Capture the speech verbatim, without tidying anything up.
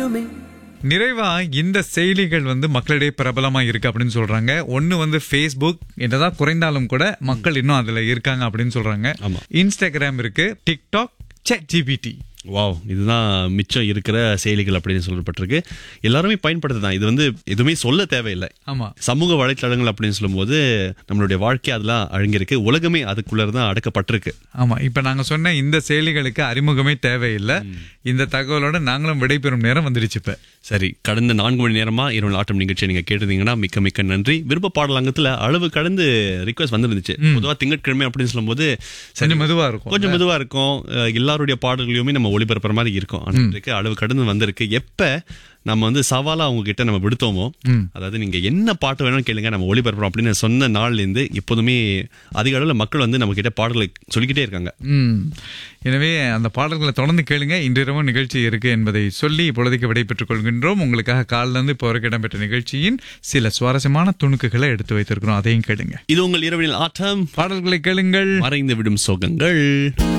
வருமே. நிறைவா இந்த செயலிகள் வந்து மக்களிடையே பிரபலமா இருக்கு அப்படின்னு சொல்றாங்க. ஒன்னு வந்து Facebook, என்னதான் குறைந்தாலும் கூட மக்கள் இன்னும் அதுல இருக்காங்க அப்படின்னு சொல்றாங்க. ஆமா. இன்ஸ்டாகிராம் இருக்கு, டிக்டாக், சாட் ஜிபிடி. வாவ், இதுதான் மிச்சம் இருக்கிற செயலிகள் அப்படின்னு சொல்லப்பட்டிருக்கு. எல்லாருமே பயன்படுத்துதான். இது வந்து எதுவுமே சொல்ல தேவையில்லை. ஆமா, சமூக வலைத்தளங்கள் அப்படின்னு சொல்லும்போது நம்மளுடைய வாழ்க்கை அதெல்லாம் அடங்கியிருக்கு. உலகமே அதுக்குள்ளதான் அடக்கப்பட்டிருக்கு. ஆமா. இப்ப நாங்க சொன்ன இந்த செயலிகளுக்கு அறிமுகமே தேவையில்லை. இந்த தகவலோட நாங்களும் விடைபெறும் நேரம் வந்துருச்சு. இப்ப சரி, கடந்த நான்கு மணி நேரமா இரவு ஆட்டம் நிகழ்ச்சியை நீங்க கேட்டிருந்தீங்கன்னா மிக்க மிக்க நன்றி. விருப்ப பாடலங்கத்துல அளவு கடந்து ரிக்வெஸ்ட் வந்துருந்துச்சு. பொதுவா திங்கட்கிழமை அப்படின்னு சொல்லும்போது கொஞ்சம் மெதுவா இருக்கும், கொஞ்சம் மெதுவா இருக்கும். எல்லாருடைய பாடல்களையுமே நம்ம ஒளிபரப்புற மாதிரி இருக்கும். ஆனா அளவு கடந்து வந்திருக்கு. எப்ப நம்ம வந்து சவாலா அவங்க கிட்ட நம்ம விடுத்தோமோ, அதாவது நீங்க என்ன பாட்டு வேணும்னு கேளுங்க, நம்ம ஒளிபரப்புறோம் அப்படின்னு சொன்ன நாள்ல இருந்து எப்போதுமே அதிக அளவுல மக்கள் வந்து நம்ம கிட்ட பாடல்களை சொல்லிக்கிட்டே இருக்காங்க. எனவே அந்த பாடல்களை தொடர்ந்து கேளுங்க. இன்றிரவும் நிகழ்ச்சி இருக்கு என்பதை சொல்லி இப்பொழுதைக்கு விடைபெற்றுக் கொள்கின்றோம். உங்களுக்காக காலில இருந்து இப்போ வரைக்கும் இடம்பெற்ற நிகழ்ச்சியின் சில சுவாரஸ்யமான துணுக்குகளை எடுத்து வைத்திருக்கிறோம். அதையும் கேளுங்க. இது உங்கள் இரவினில் ஆட்டம். பாடல்களை கேளுங்கள், மறைந்து விடும் சோகங்கள்.